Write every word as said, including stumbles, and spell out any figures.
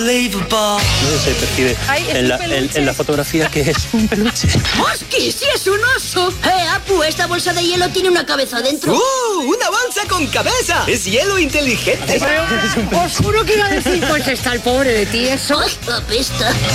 No se percibe Ay, es en, un la, peluche. en, en la fotografía que es un peluche. ¡Hostia, sí es un oso! ¡Eh, Apu, esta bolsa de hielo tiene una cabeza dentro! ¡Uh! ¡Una bolsa con cabeza! ¡Es hielo inteligente! Os juro que iba a decir, pues está el pobre de ti, eso. ¡Ay, apesta!